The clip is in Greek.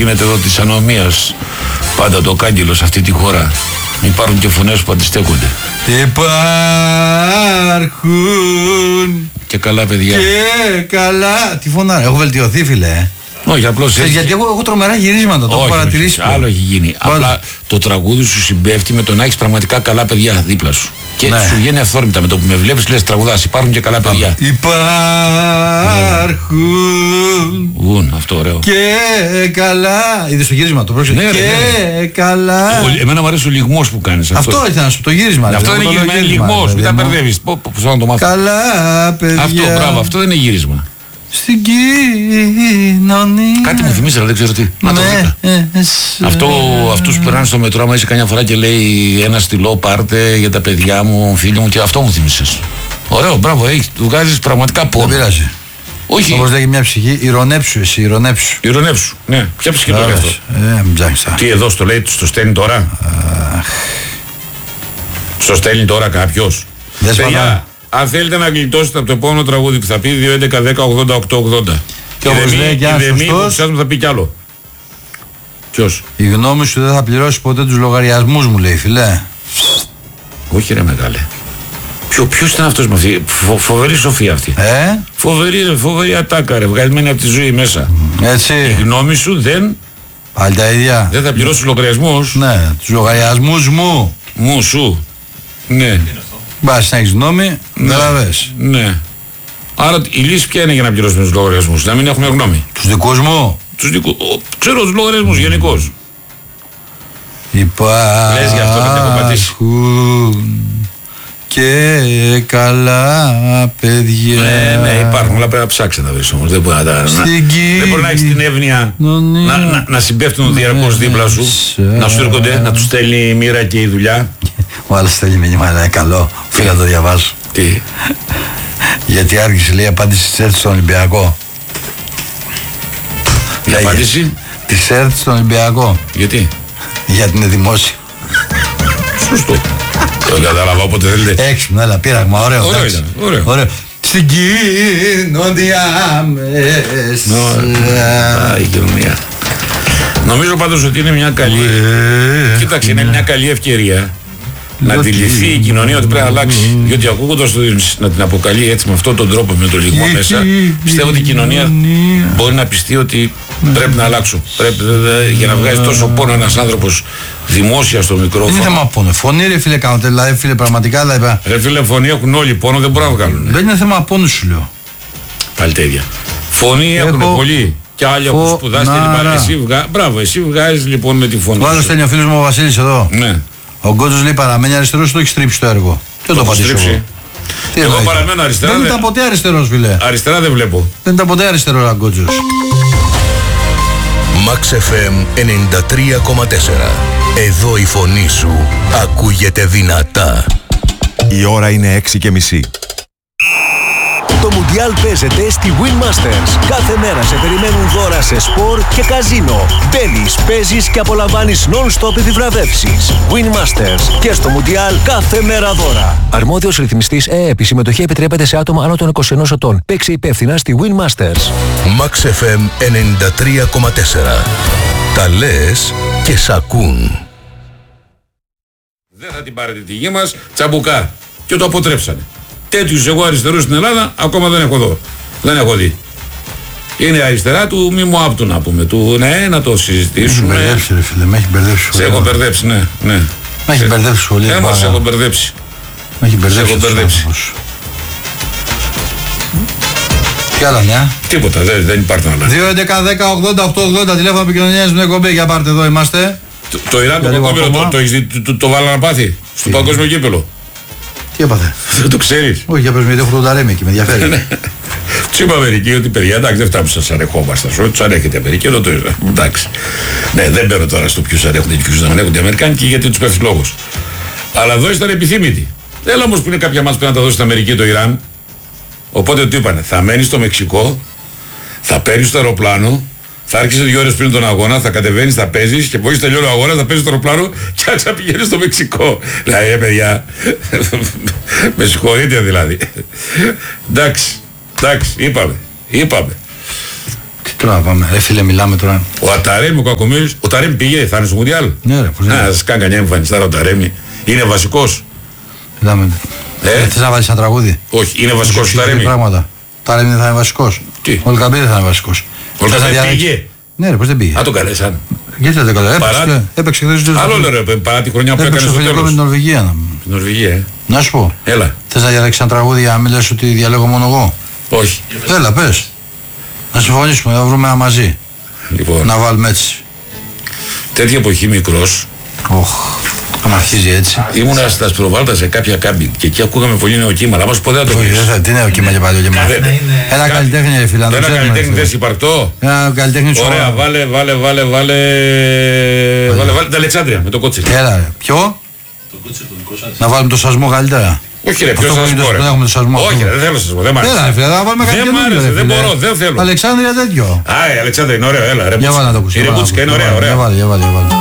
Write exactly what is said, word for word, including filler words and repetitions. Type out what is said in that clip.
γίνεται εδώ της ανομίας πάντα το κάγκελο σε αυτή τη χώρα. Υπάρχουν και φωνές που αντιστέκονται. Υπάρχουν και καλά παιδιά. Και καλά. Τι φωνάρα, έχω βελτιωθεί φίλε. Όχι, απλώς έτσι. Γιατί έχω, έχω τρομερά γυρίσματα, το έχω παρατηρήσει. Άλλο έχει γίνει. Πάντα. Απλά το τραγούδι σου συμπέφτει με το να έχεις πραγματικά καλά παιδιά δίπλα σου. Και ναι. Σου βγαίνει αυθόρμητα με το που με βλέπεις, λες τραγουδάς. Υπάρχουν και καλά παιδιά. Υπάρχουν. Βουν, αυτό ωραίο. Και καλά. Είδες το γύρισμα, το πρόσεξε. Ναι, και ναι. Καλά. Εμένα μου αρέσει ο λιγμός που κάνεις. Αυτό, αυτό ήθελα να σου το γύρισμα. Αυτό δεν είναι γύρισμα, είναι λιγμός. Μην τα μπερδεύεις. Πώς θα το μάθω. Καλά, παιδιά. Αυτό, μπράβο, αυτό δεν είναι γύρισμα. Στην κοινωνία. Κάτι μου θυμίζει, αλλά δεν ξέρω τι. Να το δείτε. Αυτό, αυτούς που περνάνε στο μετρό, άμα είσαι καμιά φορά και λέει ένα στυλό πάρτε για τα παιδιά μου, φίλοι μου, και αυτό μου θυμίσες. Ωραίο, μπράβο, του βγάζεις πραγματικά πόνο. Δεν πειράζει. Όχι. Όπως λέγει μια ψυχή, ηρωνέψου εσύ, ηρωνέψου. Ηρωνέψου, ναι. Ποια ψυχή το λέει αυτό. Ε, μην ψάχνεις. Τι εδώ στο λέει, στο στέλνει τώρα. Στο στέλνει τώρα κάποιος. Παιδιά, αν θέλετε να γλιτώσετε από το επόμενο τραγούδι που θα πει δύο έντεκα δέκα ογδόντα οκτώ ογδόντα. Και όπως λέει κι αν σωστός, θα πει κι άλλο. Ποιος? Η γνώμη σου δεν θα πληρώσει ποτέ τους λογαριασμούς μου, λέει φιλέ. Όχι ρε μεγάλε. Ποιο, ποιος ήταν αυτός με αυτή, φο, φοβερή σοφία αυτή. Ε? Φοβερή, φοβερή ατάκα ρε, βγαλμένη από τη ζωή μέσα. Έτσι. Η γνώμη σου δεν... Πάλι τα ίδια. Δεν θα πληρώσει τους λογαριασμούς. Ναι, τους λογαριασμούς μου. Μου, σου. Ναι. Μπας να έχεις γνώμη, ναι. δεν λαβες. Ναι. Άρα η λύση ποια είναι για να πληρώσουμε τους λογαριασμούς, να μην έχουμε γνώμη. Τους δικούς μου. Τους δικούς, ξέρω τους λογαριασμούς mm. γενικώς. Υπάρχουν. Λες γι' αυτό να την έχω πατήσει. Και καλά παιδιά. Ναι, ναι, υπάρχουν, αλλά πρέπει να ψάξετε να βρεις όμως. Δεν μπορεί να, να, δεν μπορεί να έχεις την εύνοια να, να, να συμπέφτουν διαρκώς δίπλα σου, να σου έρχονται, να τους στέλνει η μοίρα και η δουλειά. Ο άλλος στέλνει μήνυμα, είναι καλό. Φύγα να το διαβάσω. Τι? Γιατί άργησε, λέει, απάντηση της ΕΡΤ στον Ολυμπιακό. Η απάντηση? Της ΕΡΤ στον Ολυμπιακό. Γιατί? Γιατί είναι δημόσιο. Σωστό. Δεν κατάλαβα όποτε θέλετε. Έξυπνο, έλα, πείραγμα, ωραίο. Ωραίο ήταν, ωραίο. ωραίο. Στην κοινωνία μέσα. Α, η κοινωνία. Νομίζω πάντως ότι είναι μια καλή... Κοίταξε, είναι μια καλή ευκαιρία να αντιληφθεί η κοινωνία ότι πρέπει να αλλάξει. Διότι ακούγοντας να την αποκαλεί έτσι με αυτόν τον τρόπο, με το λιγμό μέσα, πιστεύω ότι η κοινωνία μπορεί να πιστεί ότι πρέπει να αλλάξουν. Πρέπει, για να βγάζει τόσο πόνο ένας άνθρωπος δημόσια στο μικρόφωνο. Δεν είναι θέμα πόνο. Φωνή, ρε φίλε, κάνω δηλαδή, φίλε, πραγματικά. Δηλαδή, ρε φίλε, φωνή έχουν όλοι πόνο, δεν μπορούν να βγάλουν. Δεν είναι θέμα πόνο, σου λέω. Πάλι τα ίδια. Φωνή έχουν πολλοί. Και άλλοι έχουν σπουδάσει και εσύ βγα... Μπράβο, εσύ βγάζεις λοιπόν με τη φωνή. Βάζω στέλνει ο φίλος μου ο Βασίλης εδώ. Ναι. Ο Γκότζος λέει παραμένει αριστερός, το έχει στρίψει το έργο. Δεν το πατήσω εγώ. Εγώ παραμένω αριστερά. Δεν ήταν ποτέ αριστερός, φίλε. Αριστερά δεν βλέπω. Δεν ήταν ποτέ αριστερός ο Γκότζος. Max εφ εμ ενενήντα τρία κόμμα τέσσερα. Εδώ η φωνή σου ακούγεται δυνατά. Η ώρα είναι έξι και μισή. Το Μουντιάλ παίζεται στη Win Masters. Κάθε μέρα σε περιμένουν δώρα σε σπορ και καζίνο. Μπαίνεις, παίζεις και απολαμβάνεις non-stop επιβραβεύσεις. Win Masters και στο Μουντιάλ κάθε μέρα δώρα. Αρμόδιος ρυθμιστής ΕΕΠ. Η συμμετοχή επιτρέπεται σε άτομα άνω των είκοσι ενός ετών. Παίξε υπεύθυνα στη Win Masters. Max εφ εμ ενενήντα τρία κόμμα τέσσερα. Τα λες και σ' ακούν. Δεν θα την πάρετε τη γη μας, τσαμπουκά. Και το αποτρέψανε. Τέτοιους εγώ αριστερούς στην Ελλάδα ακόμα δεν έχω δω. Δεν έχω δει. Είναι αριστερά του μη μου άπτου να πούμε. Του ναι, να το συζητήσουμε. Με έχει μπερδέψει ρε φίλε, με έχει μπερδέψει. Σε έχω μπερδέψει, ναι. ναι. Με έχει μπερδέψει πολύ. Έμα σε έχω μπερδέψει. Με έχει μπερδέψει. Σε έχω μπερδέψει. Τι άλλα νέα? Τίποτα, δεν, δεν υπάρχουν άλλα. δύο έντεκα δέκα ογδόντα οκτώ ογδόντα τηλέφωνο επικοινωνίας με εκπομπή. Για πάρτε εδώ είμαστε. Το, το Ιράν το παγκόσμιο το, το, το, το, το βάλα να πάθει στο παγκόσμιο κύπελο. Τι έπαθε? Δεν το ξέρεις? Όχι, για πες με, έχω τον Ταρέμι εκεί, με ενδιαφέρει. Του είπα Αμερική ότι παιδιά, εντάξει, δεν φτάνουμε σας ανεχόμαστε. Ότι τους ανέχεται η Αμερική, εδώ το είδα. Εντάξει. Ναι, δεν μπαίνω τώρα στο ποιους ανέχονται και ποιους δεν ανέχονται οι Αμερικάνικοι γιατί τους πέφτει λόγος. Αλλά εδώ ήταν επιθύμητοι. Έλα όμως που είναι κάποια μάτς που να τα δώσει στην Αμερική το Ιράν. Οπότε τι είπανε, θα μένεις στο Μεξικό, θα παίρνεις το αεροπλάνο, θα άρχισε δύο ώρες πριν τον αγώνα, θα κατεβαίνεις, θα παίζεις και μόλις τελειώνει ο αγώνας θα παίζεις το αεροπλάνο και άρχισα να πηγαίνεις στο Μεξικό. Δηλαδή, ε, παιδιά, με συγχωρείτε δηλαδή. Εντάξει, εντάξει, είπαμε, είπαμε. Τώρα πάμε. Ρε φίλε, μιλάμε τώρα. Ο Αταρέμι, ο Κακομοίρης, ο Ταρέμι πήγε, θα είναι στο Μουντιάλ. Ναι, ρε, πώς δεν Να είναι. σας κάνει κανένα εμφανιστάρα ο Ταρέμι. Είναι βασικός. Μιλάμε. Ε? Ε, θες να βάλεις ένα τραγούδι. Όχι, είναι βασικός ο Σου Ταρέμι. πράγματα. Ταρέμι δεν θα είναι βασικός. Τι? Ο Ελκαμπή δεν θα είναι βασικός. Ο Θες να Ελκαμπή διαλέξεις- πήγε. Ναι, ρε, πώς δεν πήγε. Α, τον καλέσαν. Γιατί δεν το καλά. Παρά- Έπαιξε, έπαιξε χθες στο Άλλο λέω ρε, παρά τη χρονιά που έκανε Έπαιξε στο στο φιλικό με τέλος. την Νορβηγία. να- Στην Νορβηγία, ε. Να σου πω. Έλα. Θες να διαλέξεις ένα τραγούδι για να μην λες ότι διαλέγω μόνο εγώ. Όχι. Έλα, πες. Να συμφωνήσουμε, να βρούμε ένα μαζί. Λοιπόν, Να βάλουμε έτσι. τέτοια εποχή μικρός, Οχ, αν αρχίζει έτσι. ήμουνα στα Σπροβάλτα σε κάποια κάμπινγκ και εκεί ακούγαμε πολύ νεοκύμα. Αλλά μας ποτέ δεν το Όχι, πεις. δεν θα- τι είναι ο κύμα και πάλι ο κύμα. Δεν- Ένα Κα- καλλιτέχνη, ρε φίλε, να το Ένα ξέρουμε, καλλιτέχνη ρε φίλε. θες υπαρκτό. Ένα καλλιτέχνη Ωραία, σοβαρό. βάλε, βάλε, βάλε, βάλε. Βάλε, βάλε τα Αλεξάνδρεια με το κότσι. Έλα, ρε. Ποιο? Να βάλουμε το σασμό καλύτερα. Όχι ρε, ποιος Αυτό θα που σας είναι πω το- ρε. δεν έχουμε το σασμό. Όχι Αυτό. ρε, δεν θέλω σασμό, δεν μ' άρεσε. Έλα, ρε φίλε, να βάλουμε κάτι Δεν μ' καινούργιο, άρεσε, ρε δεν φίλε. μπορώ, δεν θέλω. Αλεξάνδρεια τέτοιο. Α, η Αλεξάνδρεια είναι ωραίο, έλα ρε. Για βάλε να το Η ακούσουμε. ρεμπούτσικα είναι ωραία, ωραία. Για βάλε, για βάλε, για βάλε.